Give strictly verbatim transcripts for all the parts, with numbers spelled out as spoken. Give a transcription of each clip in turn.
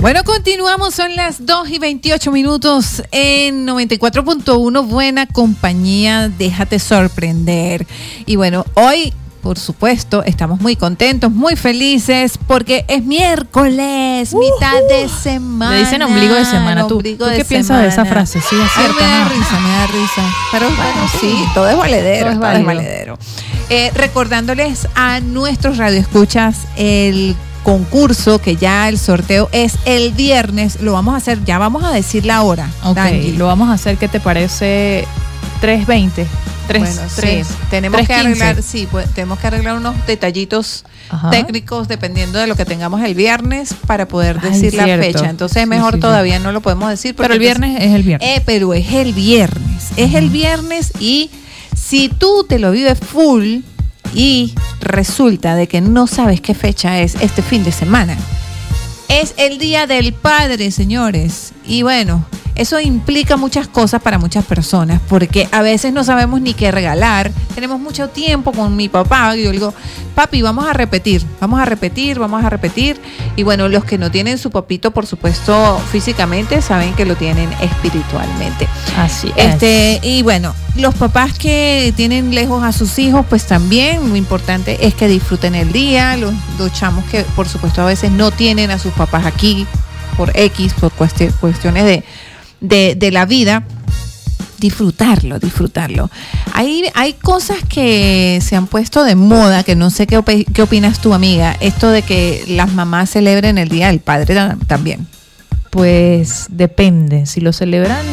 Bueno, continuamos, son las dos y veintiocho minutos en noventa y cuatro punto uno, buena compañía, déjate sorprender. Y bueno, hoy, por supuesto, estamos muy contentos, muy felices, porque es miércoles, uh, mitad de semana. Le dicen ombligo de semana. ¿Tú, ¿tú qué de piensas semana. de esa frase? Sí, es cierto. Ay, me da ¿no? risa, me da risa. Pero bueno, sí, todo es valedero, todo es, todo es valedero. Eh, recordándoles a nuestros radioescuchas el concurso, que ya el sorteo es el viernes, lo vamos a hacer, ya vamos a decir la hora. Ok, Dangui. Lo vamos a hacer, ¿qué te parece? tres veinte. tres, Bueno, tres, sí, tenemos tres que quince. arreglar, sí, pues tenemos que arreglar unos detallitos Ajá. técnicos dependiendo de lo que tengamos el viernes para poder Ay, decir la cierto. fecha. Entonces, mejor sí, sí, todavía sí. no lo podemos decir. Pero el viernes entonces, es el viernes. Eh, pero es el viernes, es uh-huh. el viernes y si tú te lo vives full y resulta de que no sabes qué fecha es este fin de semana, es el Día del Padre, señores. Y bueno, eso implica muchas cosas para muchas personas, porque a veces no sabemos ni qué regalar. Tenemos mucho tiempo con mi papá y yo le digo, papi, vamos a repetir, vamos a repetir, vamos a repetir. Y bueno, los que no tienen su papito, por supuesto, físicamente, saben que lo tienen espiritualmente. Así este, es. Y bueno, los papás que tienen lejos a sus hijos, pues también lo importante es que disfruten el día. Los, los chamos que, por supuesto, a veces no tienen a sus papás aquí por X, por cuestiones de... De, de la vida, disfrutarlo, disfrutarlo. Hay, hay cosas que se han puesto de moda, que no sé qué, op- qué opinas tú, amiga, esto de que las mamás celebren el Día del Padre también. Pues depende, si lo celebran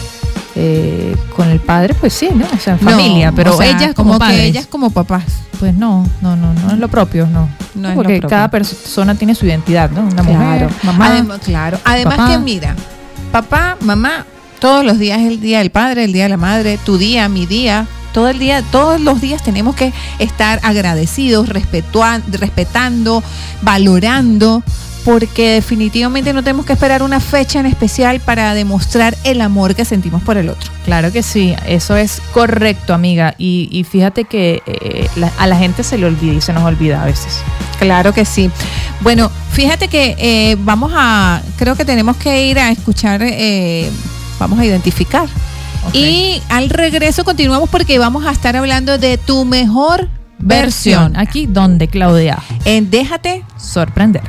eh, con el padre, pues sí, ¿no? O sea, en familia, no, pero o sea, ellas como, como padres. que ellas como papás. Pues no, no, no, no es lo propio, no. No es Porque lo propio. cada persona tiene su identidad, ¿no? Una Claro. mujer, mamá, Además, claro. Además papá. que mira, papá, mamá, todos los días es el Día del Padre, el Día de la Madre, tu día, mi día, todo el día, todos los días tenemos que estar agradecidos, respetua- respetando, valorando, porque definitivamente no tenemos que esperar una fecha en especial para demostrar el amor que sentimos por el otro. Claro que sí, eso es correcto, amiga. Y, y fíjate que eh, la, a la gente se le olvida y se nos olvida a veces. Claro que sí. Bueno, fíjate que eh, vamos a, creo que tenemos que ir a escuchar, eh, vamos a identificar. Okay. Y al regreso continuamos porque vamos a estar hablando de tu mejor versión. versión. Aquí donde, Claudia. En Déjate Sorprender.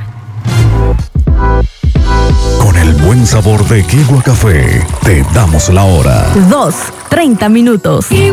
Con el buen sabor de Kigua Café, te damos la hora. dos, treinta minutos.